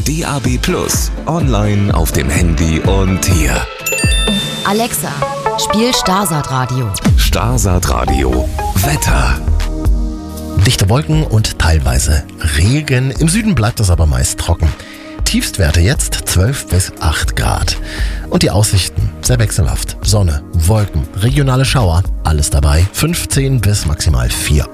DAB+, online auf dem Handy und hier. Alexa, spiel Starsat Radio. Starsat Radio. Wetter. Dichte Wolken und teilweise Regen. Im Süden bleibt es aber meist trocken. Tiefstwerte jetzt 12 bis 8 Grad. Und die Aussichten sehr wechselhaft. Sonne, Wolken, regionale Schauer, alles dabei. 15 bis maximal 4